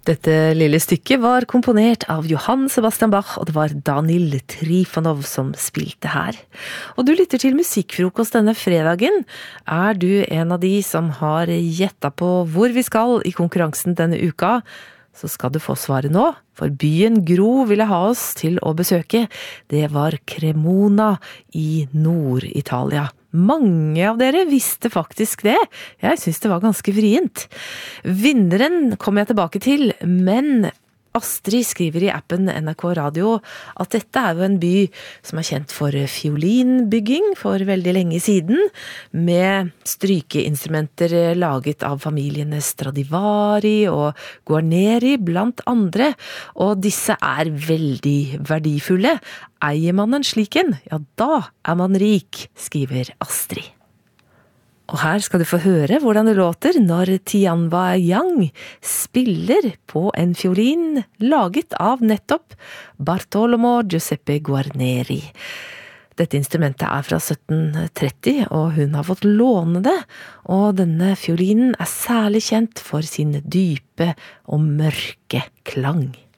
Dette lille stykket var komponert av Johann Sebastian Bach, og det var Danil Trifonov som spilte her. Og du lytter til Musikkfrokost denne fredagen. Er du en av de som har gjettet på hvor vi skal i konkurransen denne uka, så skal du få svaret nå, for byen Gro ville ha oss til å besøke. Det var Cremona i Nord-Italia. Mange av dere visste faktisk det. Jeg synes det var ganske vrient. Vinneren kommer jeg tilbake til, men Astrid skriver i appen NRK Radio at dette er jo en by som er kjent for fiolinbygging for veldig lenge siden, med strykeinstrumenter laget av familiene Stradivari og Guarneri blant andre, og disse er veldig verdifulle. Eier man en slik en, ja da er man rik, skriver Astrid. Og her skal du få høre hvordan det låter når Tianwa Yang spiller på en fiolin laget av nettopp Bartolomeo Giuseppe Guarneri. Dette instrumentet er fra 1730, og hun har fått låne det, og denne fiolinen er særlig kjent for sin dype og mørke klang.